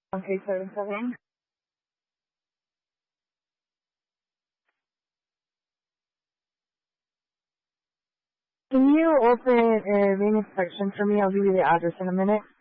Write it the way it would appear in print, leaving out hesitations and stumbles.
Okay, 77. Can you open a main inspection for me? I'll give you the address in a minute.